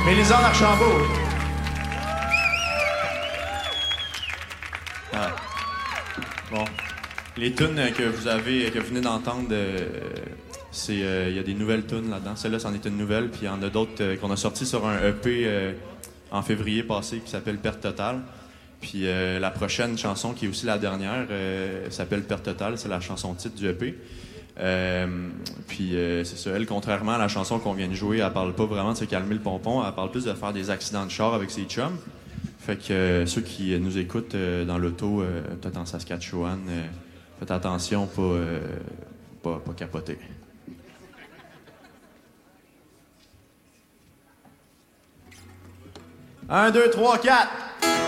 Mélisande Archambault. Ah. Bon. Les tunes que vous venez d'entendre, il y a des nouvelles tunes là-dedans. Celle-là, c'en est une nouvelle, puis il y en a d'autres qu'on a sorties sur un EP en février passé qui s'appelle Perte Totale. Puis la prochaine chanson, qui est aussi la dernière, s'appelle Perte Totale. C'est la chanson titre du EP. Puis c'est ça, elle, contrairement à la chanson qu'on vient de jouer, elle parle pas vraiment de se calmer le pompon, elle parle plus de faire des accidents de char avec ses chums. Fait que ceux qui nous écoutent dans l'auto, peut-être en Saskatchewan, faites attention, pas capoter. 1, 2, 3, 4